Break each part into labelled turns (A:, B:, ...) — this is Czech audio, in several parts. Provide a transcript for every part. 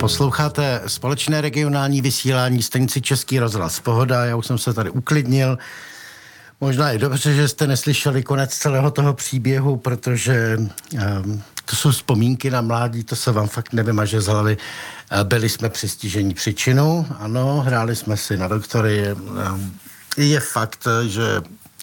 A: Posloucháte společné regionální vysílání stanici Český rozhlas Pohoda. Já už jsem se tady uklidnil. Možná je dobře, že jste neslyšeli konec celého toho příběhu, protože to jsou vzpomínky na mládí, to se vám fakt nevymaže z hlavy. Byli jsme přistižení příčinou, ano, hráli jsme si na doktory. Je fakt, že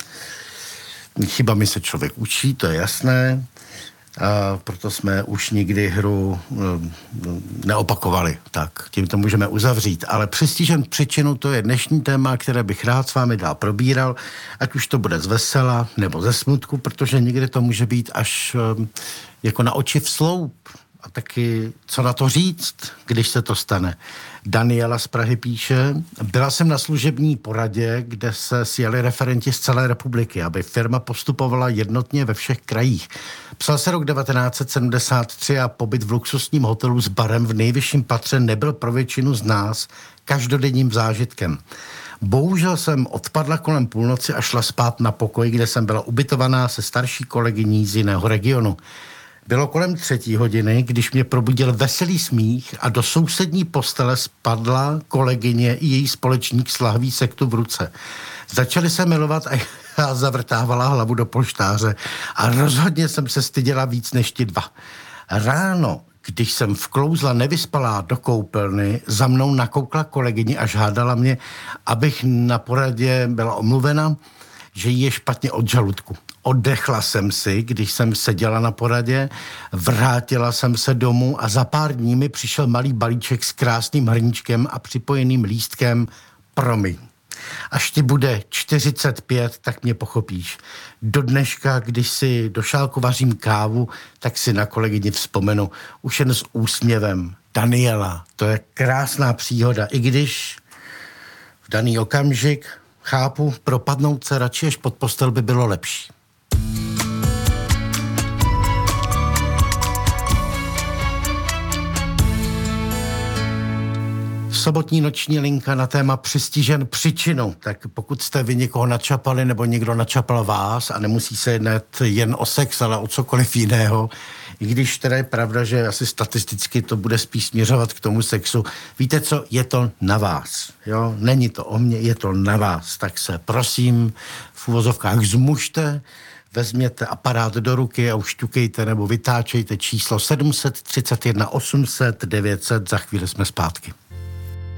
A: chybami se člověk učí, to je jasné. A proto jsme už nikdy hru neopakovali. Tak, tím to můžeme uzavřít. Ale přistižen příčinu, to je dnešní téma, které bych rád s vámi dál probíral, ať už to bude z vesela nebo ze smutku, protože někdy to může být až jako na oči vsloup. A taky, co na to říct, když se to stane. Daniela z Prahy píše, byla jsem na služební poradě, kde se sjeli referenti z celé republiky, aby firma postupovala jednotně ve všech krajích. Psal se rok 1973 a pobyt v luxusním hotelu s barem v nejvyšším patře nebyl pro většinu z nás každodenním zážitkem. Bohužel jsem odpadla kolem půlnoci a šla spát na pokoj, kde jsem byla ubytovaná se starší kolegyní z jiného regionu. Bylo kolem 3. hodiny, když mě probudil veselý smích a do sousední postele spadla kolegyně i její společník s lahví sektu v ruce. Začali se milovat a já zavrtávala hlavu do polštáře a rozhodně jsem se styděla víc než ti dva. Ráno, když jsem vklouzla nevyspalá do koupelny, za mnou nakoukla kolegyni a žádala mě, abych na poradě byla omluvena, že jí je špatně od žaludku. Oddechla jsem si, když jsem seděla na poradě, vrátila jsem se domů a za pár dní mi přišel malý balíček s krásným hrníčkem a připojeným lístkem promiň. Až ti bude 45, tak mě pochopíš. Do dneška, když si do šálku vařím kávu, tak si na kolegyni vzpomenu. Už jen s úsměvem. Daniela, to je krásná příhoda, i když v daný okamžik chápu, propadnout se radši až pod postel by bylo lepší. Sobotní noční linka na téma přistižen příčinou. Tak pokud jste vy někoho načapali nebo někdo načapal vás a nemusí se jednat jen o sex, ale o cokoliv jiného, i když teda je pravda, že asi statisticky to bude spíš směřovat k tomu sexu. Víte co, je to na vás. Jo? Není to o mně, je to na vás. Tak se prosím v uvozovkách zmužte, vezměte aparát do ruky a už ťukejte nebo vytáčejte číslo 731 800 900. Za chvíli jsme zpátky.